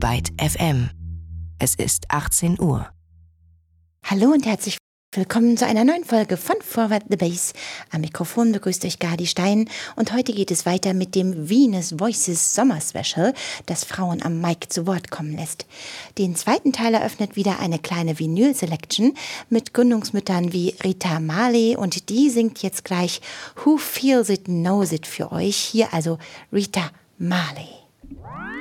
Byte FM. Es ist 18 Uhr. Hallo und herzlich willkommen zu einer neuen Folge von Forward the Bass. Am Mikrofon begrüßt euch Gadi Stein und heute geht es weiter mit dem Venus Voices Sommer-Special, das Frauen am Mic zu Wort kommen lässt. Den zweiten Teil eröffnet wieder eine kleine Vinyl-Selection mit Gründungsmüttern wie Rita Marley und die singt jetzt gleich Who Feels It Knows It für euch. Hier also Rita Marley.